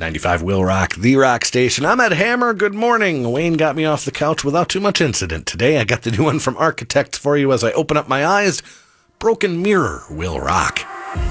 95 Will Rock, the rock station. I'm at Hammer. Good morning. Wayne got me off the couch without too much incident today. I got the new one from Architect for you as I open up my eyes. Broken Mirror, Will Rock.